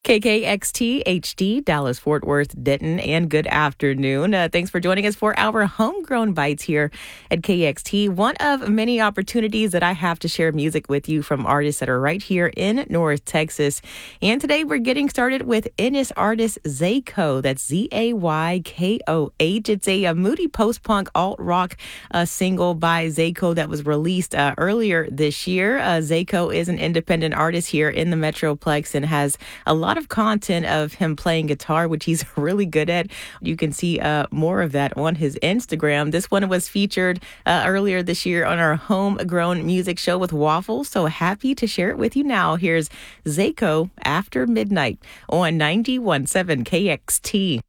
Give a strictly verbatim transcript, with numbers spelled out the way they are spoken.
K K X T H D, Dallas, Fort Worth, Denton, and good afternoon. Uh, thanks for joining us for our Homegrown Bites here at K X T. One of many opportunities that I have to share music with you from artists that are right here in North Texas. And today we're getting started with Ennis artist Zayko. That's Z A Y K O H. It's a, a moody post-punk alt-rock uh, single by Zayko that was released uh, earlier this year. Uh, Zayko is an independent artist here in the Metroplex and has a lot of content of him playing guitar, which he's really good at. You can see uh, more of that on his Instagram. This one was featured uh, earlier this year on our Homegrown Music Show with Waffle. So happy to share it with you now. Here's Zayko, After Midnight on ninety-one point seven K X T.